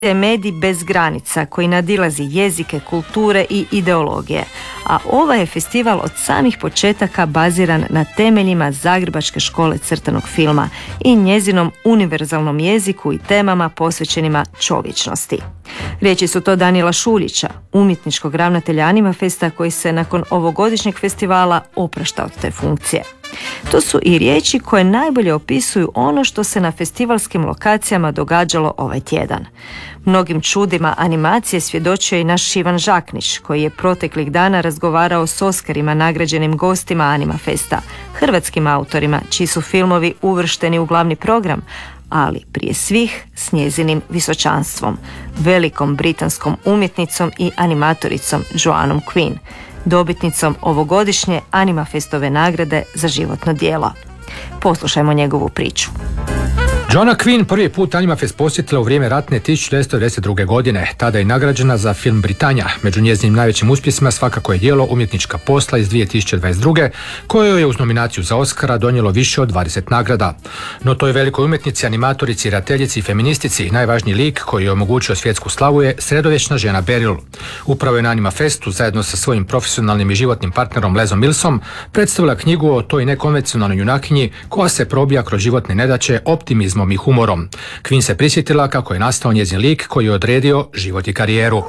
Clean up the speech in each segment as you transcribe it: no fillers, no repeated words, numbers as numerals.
je medij bez granica koji nadilazi jezike, kulture i ideologije, a ovaj je festival od samih početaka baziran na temeljima Zagrebačke škole crtanog filma i njezinom univerzalnom jeziku i temama posvećenima čovječnosti. Riječi su to Danijela Šuljića, umjetničkog ravnatelja Animafesta koji se nakon ovogodišnjeg festivala oprašta od te funkcije. To su i riječi koje najbolje opisuju ono što se na festivalskim lokacijama događalo ovaj tjedan. Mnogim čudima animacije svjedočio i naš Ivan Žaknić, koji je proteklih dana razgovarao s Oscarima nagrađenim gostima Animafesta, hrvatskim autorima čiji su filmovi uvršteni u glavni program, ali prije svih s njezinim visočanstvom, velikom britanskom umjetnicom i animatoricom Joannom Quinn, dobitnicom ovogodišnje Animafestove nagrade za životno djelo. Poslušajmo njegovu priču. Joanna Quinn prvi put Animafest posjetila u vrijeme ratne 1992. godine. Tada je nagrađena za film Britanja. Među njezinim najvećim uspjesima svakako je djelo Umjetnička posla iz 2022. koje je uz nominaciju za Oscara donijelo više od 20 nagrada. No toj velikoj umjetnici, animatorici, redateljici i feministici najvažniji lik koji je omogućio svjetsku slavu je sredovječna žena Beryl. Upravo je na Animafestu zajedno sa svojim profesionalnim i životnim partnerom Lezom Millsom predstavila knjigu o toj nekonvencionalnoj junakinji koja se probija kroz životne nedaće optimizmom i humorom. Quinn se prisjetila kako je nastao njezin lik koji je odredio život i karijeru.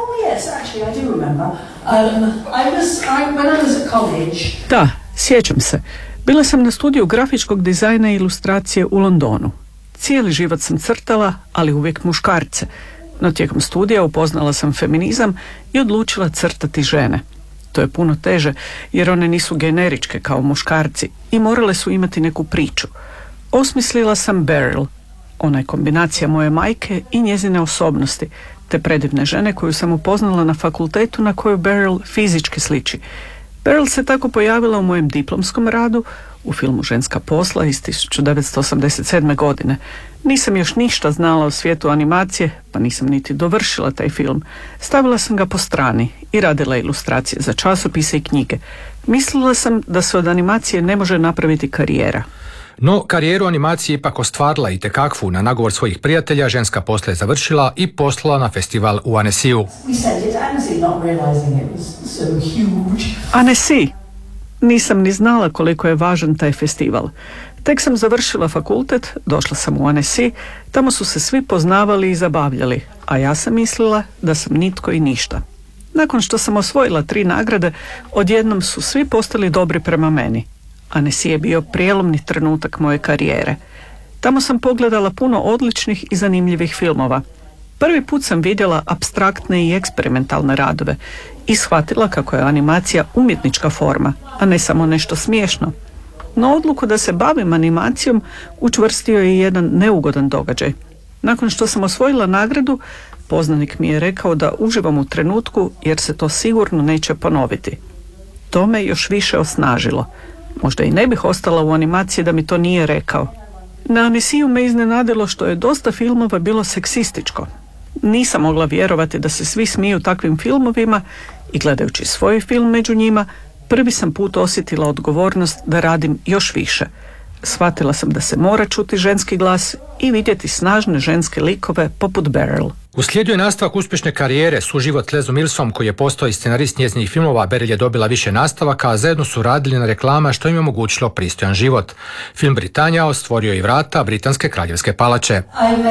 Da, sjećam se. Bila sam na studiju grafičkog dizajna i ilustracije u Londonu. Cijeli život sam crtala, ali uvijek muškarce. No tijekom studija upoznala sam feminizam i odlučila crtati žene. To je puno teže jer one nisu generičke kao muškarci i morale su imati neku priču. Osmislila sam Beryl. Ona je kombinacija moje majke i njezine osobnosti, te predivne žene koju sam upoznala na fakultetu na koju Beryl fizički sliči. Beryl se tako pojavila u mojem diplomskom radu, u filmu Ženska posla iz 1987. godine. Nisam još ništa znala o svijetu animacije, pa nisam niti dovršila taj film. Stavila sam ga po strani i radila ilustracije za časopise i knjige. Mislila sam da se od animacije ne može napraviti karijera. No, karijeru animacije ipak ostvarila i tekakvu. Na nagovor svojih prijatelja Ženska posla je završila i poslala na festival u Annecy. Annecy. Nisam ni znala koliko je važan taj festival. Tek sam završila fakultet, došla sam u Annecy, tamo su se svi poznavali i zabavljali, a ja sam mislila da sam nitko i ništa. Nakon što sam osvojila 3 nagrade, odjednom su svi postali dobri prema meni. Annecy je bio prijelomni trenutak moje karijere. Tamo sam pogledala puno odličnih i zanimljivih filmova. Prvi put sam vidjela apstraktne i eksperimentalne radove i shvatila kako je animacija umjetnička forma, a ne samo nešto smiješno. No odluku da se bavim animacijom učvrstio je jedan neugodan događaj. Nakon što sam osvojila nagradu, poznanik mi je rekao da uživam u trenutku jer se to sigurno neće ponoviti. To me još više osnažilo. Možda i ne bih ostala u animaciji da mi to nije rekao. Na Annecy me iznenadilo što je dosta filmova bilo seksističko. Nisam mogla vjerovati da se svi smiju takvim filmovima i gledajući svoj film među njima, prvi sam put osjetila odgovornost da radim još više. Shvatila sam da se mora čuti ženski glas i vidjeti snažne ženske likove poput Beryl. Uslijedio je nastavak uspješne karijere, suživot Lezom Millsom koji je postao i scenarist njezinih filmova. Beryl je dobila više nastavaka, a zajedno su radili na reklama što im je omogućilo pristojan život. Film Britanja stvorio i vrata britanske kraljevske palače.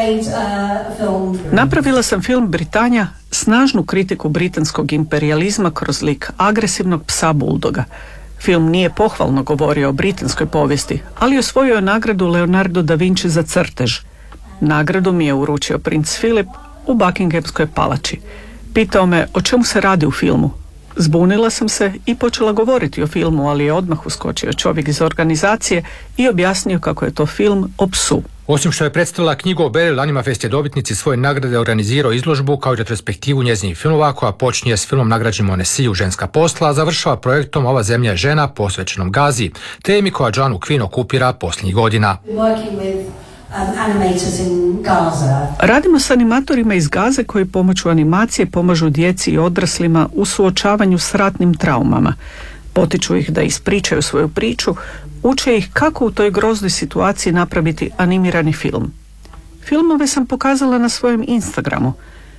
Napravila sam film Britanja, snažnu kritiku britanskog imperijalizma kroz lik agresivnog psa buldoga. Film nije pohvalno govorio o britanskoj povijesti, ali osvojio je nagradu Leonardo da Vinci za crtež. Nagradu mi je uručio princ Filip u Buckinghamskoj palači. Pitao me o čemu se radi u filmu. Zbunila sam se i počela govoriti o filmu, ali je odmah uskočio čovjek iz organizacije i objasnio kako je to film o psu. Osim što je predstavila knjigu o Beryl, Animafest je dobitnici svoje nagrade organizirao izložbu kao i retrospektivu njezinih filmova koja počinje s filmom nagrađenim u Annecy Ženska posla, a završava projektom Ova zemlja je žena posvećenom Gazi, temi koja Joannu Quinn okupira posljednjih godina. Radimo s animatorima iz Gaze koji pomoću animacije pomažu djeci i odraslima u suočavanju s ratnim traumama. Potiču ih da ispričaju svoju priču, uče ih kako u toj groznoj situaciji napraviti animirani film. Filmove sam pokazala na svojem Instagramu.